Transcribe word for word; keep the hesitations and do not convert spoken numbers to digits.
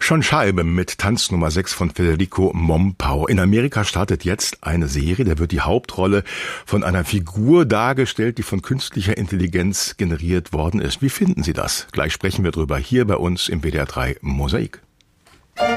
Schon Scheibe mit Tanz Nummer sechs von Federico Mompau. In Amerika startet jetzt eine Serie, da wird die Hauptrolle von einer Figur dargestellt, die von künstlicher Intelligenz generiert worden ist. Wie finden Sie das? Gleich sprechen wir drüber hier bei uns im W D R drei Mosaik.